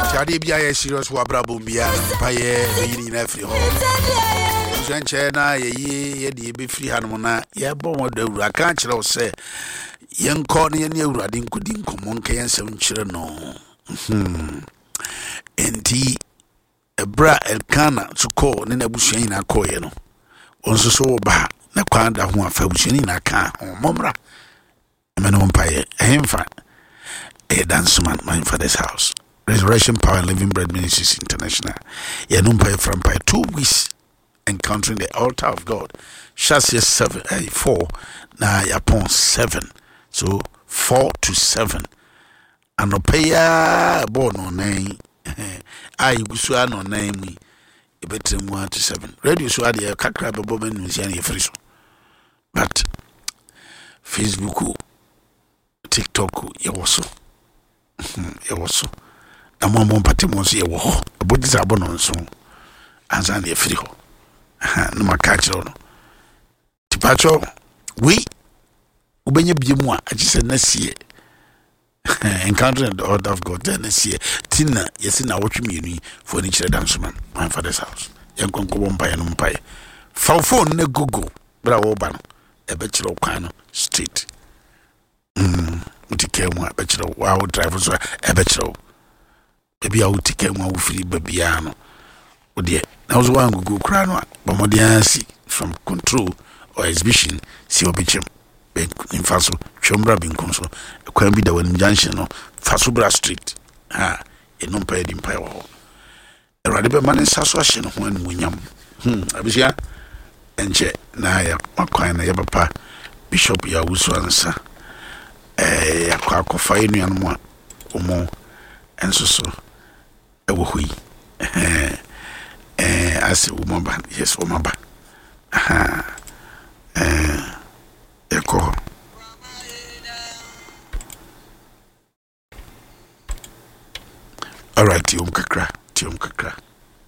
Jadi biya serious wabrabo biya paye yini na free ho. Nche na ye de be free hanum na ye bon wadawura kan kire wo se yenko ne ne awurade nkodi nkomo nka yensem kire no. Enti ebra elkana suko ne na busuan na koye no. Onso so ba na kwanda ho afa busuan na ka momra. Emeno mpaye ehemfa a danceman my father's house. Resurrection Power and Living Bread Ministries International. Yenumpa from 2 weeks encountering the altar of God. Chassis 4 na yapon 7. So 4 to 7. Anopeya born on name. I usua no name me. A better 1 to 7. Radio Swadi kakra boben musiani friso. But Facebook, TikTok, yawoso. Yawoso. Na mo patimo so ye wo ho abodisa abono nso anza na efiri ho na makachiro no tipacho we ubenye biemu a agise na sie encountering the order of God na sie tina yesi na wotwe mienu for ni kire dansoman my father's house yenkonko bompa no mpa fa phone na google bra wo ba no e be kire kwan no street utikemu a be kire wa wo drive so e be kire ebi a utike nwa ufiri babia no odie na ozo wangu go kra no bomodiansi from control or exhibition si obichem in faso chombra binkonso kwan bi da wan junction no faso bra street ha enompa edi mpa wo erade be mane saso ahye no ho anmunyam abisia enche na ya makwan na ya papa bishop ya wusu ansa akwa enu anu a omo enso so ewohui as umaba yes umaba eko all right tium kakra